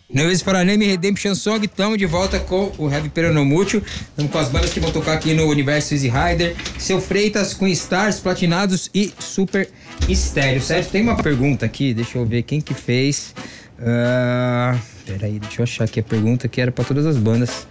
No Waze Paraname Redemption Song, estamos de volta com o Heavy Peronomútil. Estamos com as bandas que vão tocar aqui no Universo Easy Rider. Seu Freitas, Queen Stars, Platinados e Super Estéreo, certo? Tem uma pergunta aqui, deixa eu ver quem que fez. Peraí, deixa eu achar aqui a pergunta que era pra todas as bandas.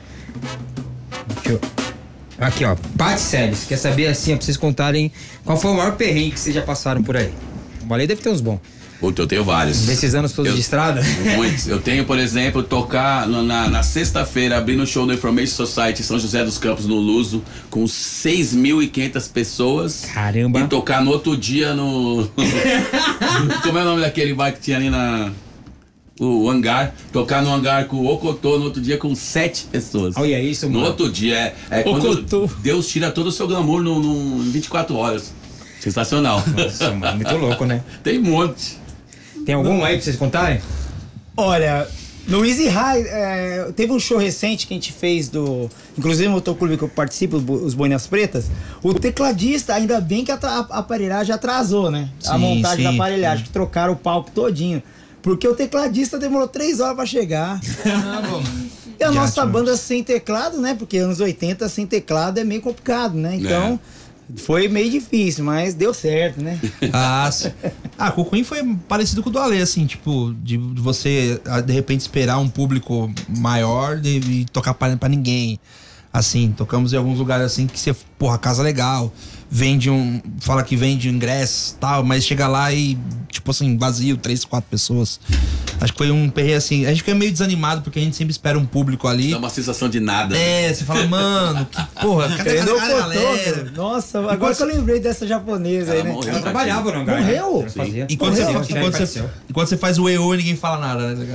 Aqui, ó, Paty Celes, quer saber assim, ó, pra vocês contarem qual foi o maior perrengue que vocês já passaram por aí. O Balei deve ter uns bons. Puta, eu tenho vários. Nesses anos todos de estrada? Muitos. Eu tenho, por exemplo, tocar na sexta-feira, abrindo o show no Information Society São José dos Campos, no Luso, com 6.500 pessoas. Caramba. E tocar no outro dia no... Como é o nome daquele bar que tinha ali o hangar? Tocar no hangar com o Ocotô no outro dia com 7 pessoas. Olha isso, mano. No outro dia, quando Deus tira todo o seu glamour em 24 horas. Sensacional. Nossa, mano, muito louco, né? Tem um monte. Tem algum aí pra vocês contarem? Olha, no Easy High, teve um show recente que a gente fez inclusive no motoclube que eu participo, os Boinas Pretas. O tecladista, ainda bem que a aparelhagem atrasou, né? A montagem da aparelhagem, que trocaram o palco todinho. Porque o tecladista demorou 3 horas pra chegar. E a nossa banda sem teclado, né? Porque anos 80 sem teclado é meio complicado, né? Então... Foi meio difícil, mas deu certo, né? Com o Queen foi parecido com o do Ale, assim, tipo, de você, de repente, esperar um público maior e tocar pra ninguém. Assim, tocamos em alguns lugares assim que você, casa legal, fala que vende ingresso e tal, mas chega lá e, tipo assim, vazio, 3, 4 pessoas. Acho que foi um perreio assim, a gente fica meio desanimado porque a gente sempre espera um público ali. Dá uma sensação de nada. Você fala, mano, que porra, cadê a galera? Nossa, agora que eu lembrei dessa japonesa aí, né? Ela trabalhava no hangar. Morreu? E quando você faz o EO, ninguém fala nada, né?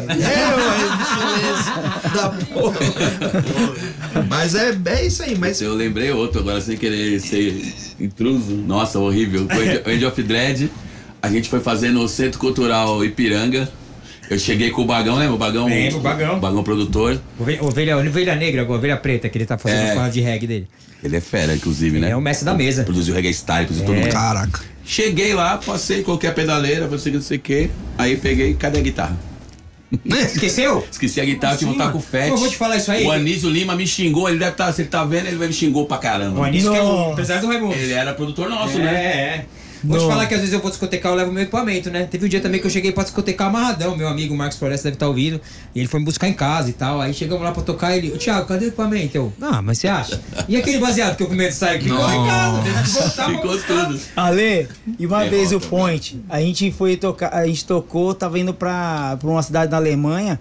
Da porra. Mas é isso aí, mas... Eu lembrei outro agora sem querer ser intruso. Nossa, horrível. O End of Dread, a gente foi fazer no Centro Cultural Ipiranga. Eu cheguei com o Bagão, lembra? O Bagão. Lembro, o Bagão. O Bagão produtor. Ovelha Negra, Ovelha Preta, que ele tá fazendo escola de reggae dele. Ele é fera, inclusive, né? Ele é o mestre da mesa. Produziu reggae style, produziu todo mundo. Caraca. Cheguei lá, passei, coloquei a pedaleira, não sei o que. Aí peguei, cadê a guitarra? Esqueceu? Esqueci a guitarra, tive que voltar com o Fett. Eu vou te falar isso aí. O Anísio Lima me xingou, ele deve estar, se ele tá vendo, ele me xingou pra caramba. O Anísio que é o empresário do Raimundo. Ele era produtor nosso, né? Vou te falar que às vezes eu vou discotecar, eu levo meu equipamento, né? Teve um dia também que eu cheguei pra discotecar amarradão, meu amigo Marcos Floresta deve estar ouvindo, e ele foi me buscar em casa e tal, aí chegamos lá pra tocar, ele, Thiago, cadê o equipamento? Mas você acha? E aquele baseado que eu primeiro saí? Ficou em casa, teve que voltar. Ficou tudo. Ale, e uma vez o Point, a gente foi tocar, a gente tocou, tava indo pra uma cidade na Alemanha,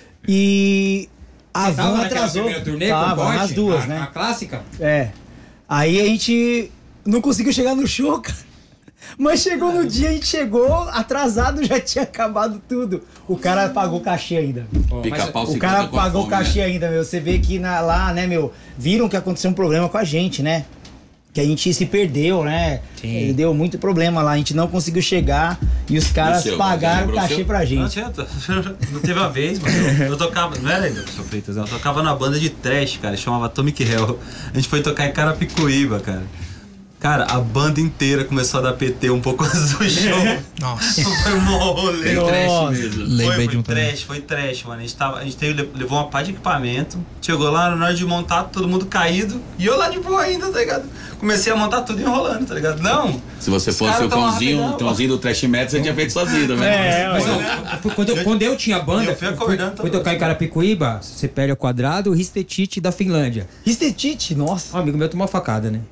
e a van atrasou. Tava nas duas, né? A clássica? Aí a gente não conseguiu chegar no show, cara. Mas chegou no dia, a gente chegou atrasado, já tinha acabado tudo. O cara pagou o cachê ainda. Pica-pau, o cara pagou o cachê ainda, meu. Você vê que lá, né, meu, viram que aconteceu um problema com a gente, né? Que a gente se perdeu, né? Sim. Deu muito problema lá, a gente não conseguiu chegar e os caras pagaram o cachê pra gente. Não teve uma vez, mano. Eu tocava, não era ainda, São Freitas, eu tocava na banda de trash, cara, chamava Atomic Hell. A gente foi tocar em Carapicuíba, cara. Cara, a banda inteira começou a dar PT um pouco antes do show. Nossa. Foi um rolê. Trash mesmo. Foi trash, mano. A gente levou uma pá de equipamento, chegou lá na hora de montar, todo mundo caído, e eu lá de boa ainda, tá ligado? Comecei a montar tudo enrolando, tá ligado? Não! Se você fosse o cãozinho do Trash Metal, você tinha feito sozinho, né? Quando eu tinha banda, eu fui acordando fui tocar em Carapicuíba, Sepélia ao Quadrado, Ristetite da Finlândia. Ristetite, nossa. Um amigo meu tomou uma facada, né?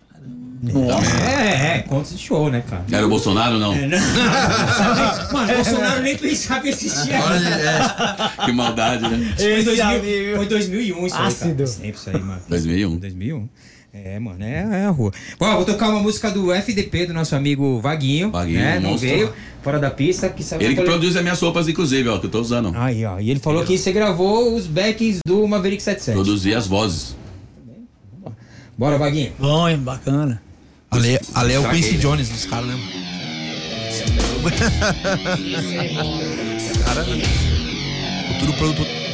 Contos de show, né, cara? Era o Bolsonaro, não? Mano, o Bolsonaro nem pensava que existia. Que maldade, né? Foi 2001 isso aí, cara. Sempre isso aí, mano. 2001. Mano, é a rua. Bom, vou tocar uma música do FDP, do nosso amigo Vaguinho. Né? Não veio, fora da pista. Ele que produz as minhas roupas, inclusive, ó, que eu tô usando. Aí, ó. E ele falou que você gravou os backings do Maverick 77. Produzi as vozes. Bora, Vaguinho. Bom, bacana. Ale é o Quincy Jones dos caras, né? Cara, futuro produtor.